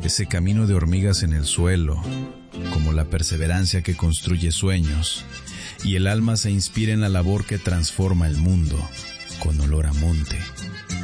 ese camino de hormigas en el suelo, como la perseverancia que construye sueños, y el alma se inspira en la labor que transforma el mundo, con olor a monte.